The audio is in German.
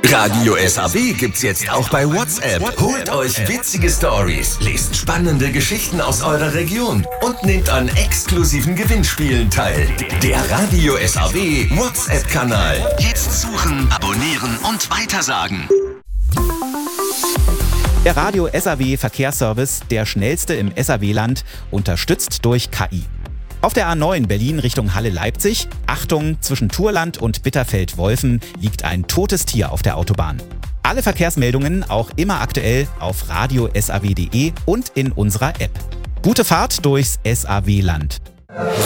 Radio SAW gibt's jetzt auch bei WhatsApp. Holt euch witzige Stories, lest spannende Geschichten aus eurer Region und nehmt an exklusiven Gewinnspielen teil. Der Radio SAW WhatsApp-Kanal. Jetzt suchen, abonnieren und weitersagen. Der Radio SAW Verkehrsservice, der schnellste im SAW-Land, unterstützt durch KI. Auf der A9 Berlin Richtung Halle-Leipzig, Achtung, zwischen Turland und Bitterfeld-Wolfen liegt ein totes Tier auf der Autobahn. Alle Verkehrsmeldungen auch immer aktuell auf radiosaw.de und in unserer App. Gute Fahrt durchs SAW-Land.